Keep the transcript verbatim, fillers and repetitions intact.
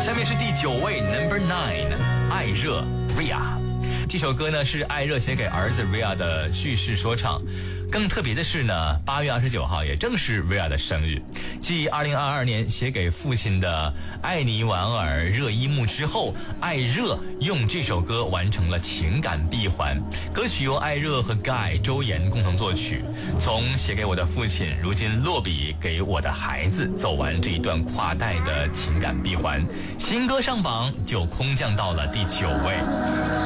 下面是第九位 Number Nine， 艾热 Ria。这首歌呢是艾热写给儿子 Ria 的叙事说唱。更特别的是呢，八月二十九号也正是 Ria 的生日。继二零二二年写给父亲的《爱你婉尔热依木》之后，艾热用这首歌完成了情感闭环。歌曲由艾热和 Guy 周岩共同作曲。从写给我的父亲，如今落笔给我的孩子，走完这一段跨代的情感闭环，新歌上榜就空降到了第九位。